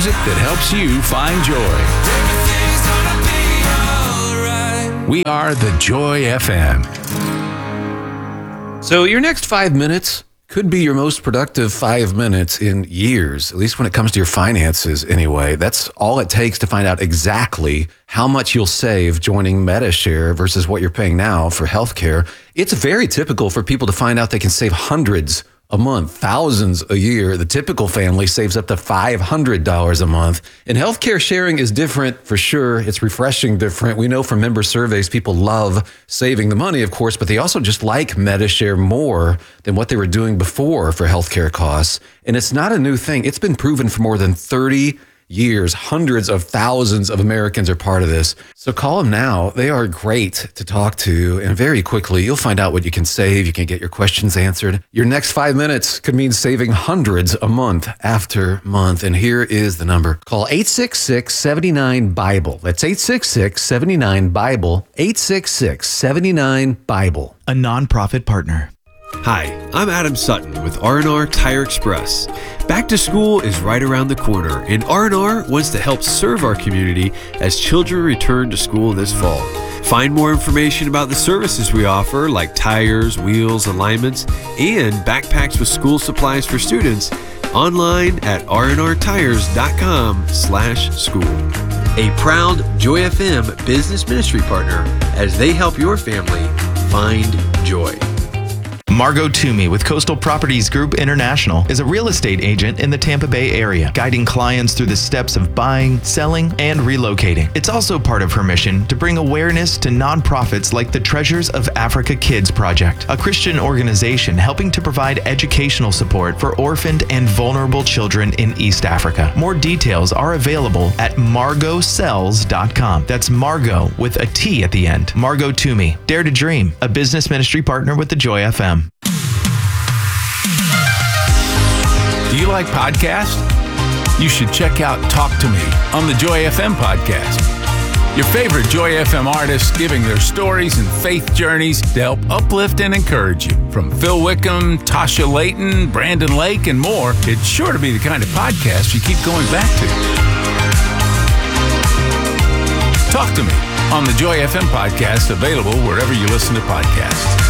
music that helps you find joy. We are the Joy FM. So your next 5 minutes could be your most productive 5 minutes in years, at least when it comes to your finances anyway. That's all it takes to find out exactly how much you'll save joining Medi-Share versus what you're paying now for healthcare. It's very typical for people to find out they can save hundreds a month, thousands a year. The typical family saves up to $500 a month. And healthcare sharing is different for sure. It's refreshing different. We know from member surveys, people love saving the money, of course, but they also just like Medi-Share more than what they were doing before for healthcare costs. And it's not a new thing. It's been proven for more than 30 years. Hundreds of thousands of Americans are part of this. So call them now. They are great to talk to. And very quickly, you'll find out what you can save. You can get your questions answered. Your next 5 minutes could mean saving hundreds a month after month. And here is the number. Call 866-79-BIBLE. That's 866-79-BIBLE. 866-79-BIBLE. A nonprofit partner. Hi, I'm Adam Sutton with R&R Tire Express. Back to school is right around the corner, and R&R wants to help serve our community as children return to school this fall. Find more information about the services we offer, like tires, wheels, alignments, and backpacks with school supplies for students, online at rnrtires.com/school. A proud Joy FM business ministry partner as they help your family find joy. Margot Toomey with Coastal Properties Group International is a real estate agent in the Tampa Bay area, guiding clients through the steps of buying, selling, and relocating. It's also part of her mission to bring awareness to nonprofits like the Treasures of Africa Kids Project, a Christian organization helping to provide educational support for orphaned and vulnerable children in East Africa. More details are available at margotsells.com. That's Margot with a T at the end. Margot Toomey, Dare to Dream, a business ministry partner with the Joy FM. Do you like podcasts? You should check out Talk to Me on the Joy FM podcast. Your favorite Joy FM artists giving their stories and faith journeys to help uplift and encourage you. From Phil Wickham, Tasha Layton, Brandon Lake, and more, it's sure to be the kind of podcast you keep going back to. Talk to Me on the Joy FM podcast, available wherever you listen to podcasts.